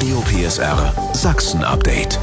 Radio PSR Sachsen-Update.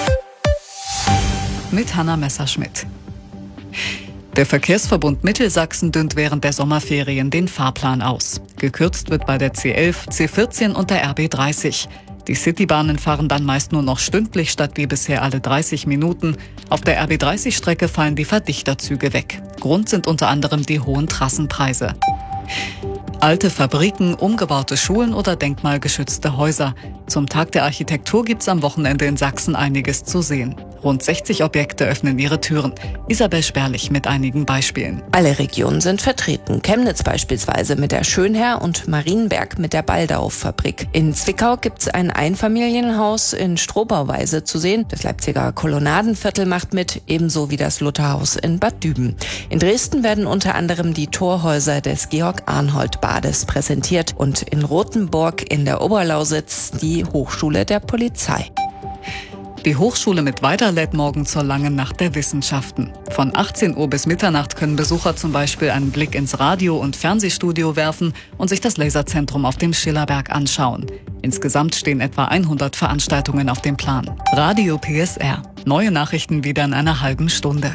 Mit Hanna Messerschmidt. Der Verkehrsverbund Mittelsachsen dünnt während der Sommerferien den Fahrplan aus. Gekürzt wird bei der C11, C14 und der RB 30. Die Citybahnen fahren dann meist nur noch stündlich statt wie bisher alle 30 Minuten. Auf der RB 30-Strecke fallen die Verdichterzüge weg. Grund sind unter anderem die hohen Trassenpreise. Alte Fabriken, umgebaute Schulen oder denkmalgeschützte Häuser. Zum Tag der Architektur gibt's am Wochenende in Sachsen einiges zu sehen. Rund 60 Objekte öffnen ihre Türen. Isabel Sperlich mit einigen Beispielen. Alle Regionen sind vertreten. Chemnitz beispielsweise mit der Schönherr und Marienberg mit der Baldau-Fabrik. In Zwickau gibt's ein Einfamilienhaus in Strohbauweise zu sehen. Das Leipziger Kolonnadenviertel macht mit, ebenso wie das Lutherhaus in Bad Düben. In Dresden werden unter anderem die Torhäuser des Georg-Arnhold-Bades präsentiert und in Rothenburg in der Oberlausitz die Hochschule der Polizei. Die Hochschule mit Weiter lädt morgen zur langen Nacht der Wissenschaften. Von 18 Uhr bis Mitternacht können Besucher zum Beispiel einen Blick ins Radio- und Fernsehstudio werfen und sich das Laserzentrum auf dem Schillerberg anschauen. Insgesamt stehen etwa 100 Veranstaltungen auf dem Plan. Radio PSR. Neue Nachrichten wieder in einer halben Stunde.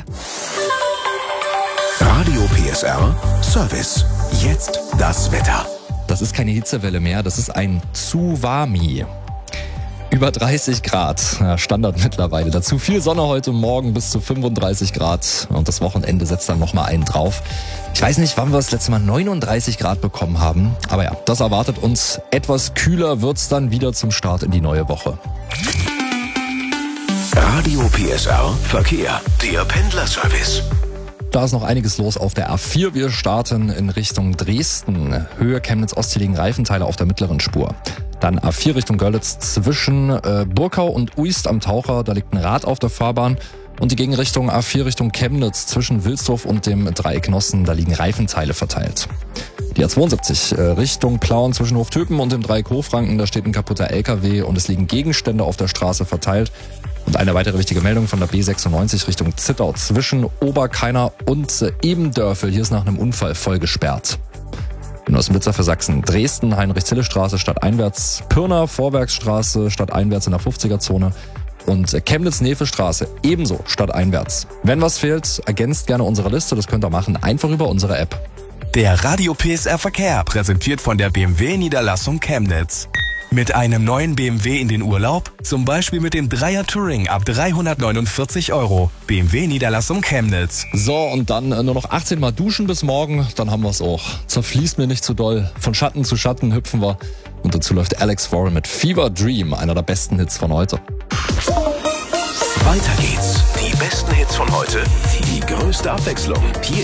Radio PSR Service. Jetzt das Wetter. Das ist keine Hitzewelle mehr, das ist ein Tsunami. Über 30 Grad, Standard mittlerweile. Dazu viel Sonne heute Morgen bis zu 35 Grad und das Wochenende setzt dann nochmal einen drauf. Ich weiß nicht, wann wir das letzte Mal 39 Grad bekommen haben, aber ja, das erwartet uns. Etwas kühler wird's dann wieder zum Start in die neue Woche. Radio PSR Verkehr, der Pendlerservice. Da ist noch einiges los auf der A4. Wir starten in Richtung Dresden. Höhe Chemnitz-Ost, hier liegen Reifenteile auf der mittleren Spur. Dann A4 Richtung Görlitz zwischen Burkau und Uist am Taucher. Da liegt ein Rad auf der Fahrbahn. Und die Gegenrichtung A4 Richtung Chemnitz zwischen Wilsdorf und dem Dreieck Nossen. Da liegen Reifenteile verteilt. Die A72 Richtung Plauen zwischen Hoftöpen und dem Dreieck Hofranken. Da steht ein kaputter LKW und es liegen Gegenstände auf der Straße verteilt. Und eine weitere wichtige Meldung von der B96 Richtung Zittau zwischen Oberkainer und Ebendörfel. Hier ist nach einem Unfall voll gesperrt. Und aus dem Blitzer für Sachsen. Dresden, Heinrich-Zille-Straße stadteinwärts, Pirna, Vorwerksstraße stadteinwärts in der 50er-Zone und Chemnitz-Nefe-Straße ebenso stadteinwärts. Wenn was fehlt, ergänzt gerne unsere Liste. Das könnt ihr machen, einfach über unsere App. Der Radio PSR Verkehr, präsentiert von der BMW-Niederlassung Chemnitz. Mit einem neuen BMW in den Urlaub? Zum Beispiel mit dem Dreier Touring ab 349 €. BMW-Niederlassung Chemnitz. So, und dann nur noch 18 Mal duschen bis morgen, dann haben wir es auch. Zerfließt mir nicht zu doll. Von Schatten zu Schatten hüpfen wir. Und dazu läuft Alex Warren mit Fever Dream, einer der besten Hits von heute. Weiter geht's. Die besten Hits von heute, die größte Abwechslung. Hier